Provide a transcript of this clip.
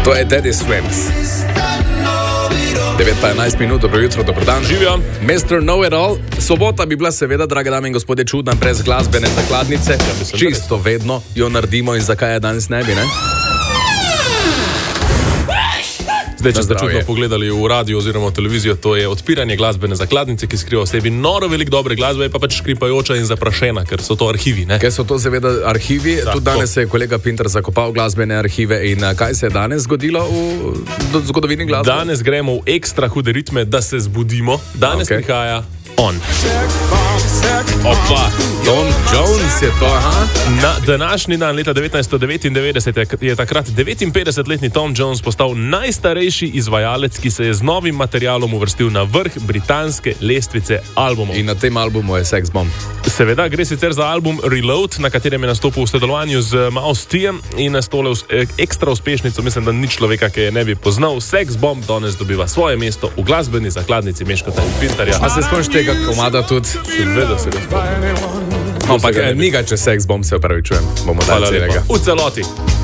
To je Teddy Swims. 9:11 minut, dobro jutro, dobro dan. Živijo. Mr. Know-it-all. Sobota bi bila seveda, drage dame in gospodje, čudna brez glasbene zakladnice. Čisto vedno jo naredimo in zakaj je danes ne bi, ne? Zdaj, če ste čudno pogledali v radio oziroma televizijo, to je odpiranje glasbene zakladnice, ki skriva v sebi noro veliko dobre glasbe, pa pač škripajoča in zaprašena, ker so to arhivi, ne? Ker so to seveda arhivi. Tudi danes se je kolega Pinter zakopal glasbene arhive in kaj se je danes zgodilo v zgodovini glasbe? Danes gremo v ekstra hude ritme, da se zbudimo. Danes prihaja on. Opa, Tom Jones je to, aha. Na današnji dan, leta 1999, je takrat 59-letni Tom Jones postal najstarejši izvajalec, ki se je z novim materialom uvrstil na vrh britanske lestvice albumov. In na tem albumu je Sex Bomb. Seveda, gre sicer za album Reload, na katerem je nastopil v sodelovanju z Mouse T-jem in na stole ekstra uspešnico, mislim, da ni človeka, ki je ne bi poznal. Sex Bomb danes dobiva svoje mesto v glasbeni zakladnici Meškota in Pintarja. A se spomniš tega komada tudi? Seveda se ga spomnim. Ampak ni ga, če Sex Bomb, se opravičujem. Bomo dali celega. V celoti.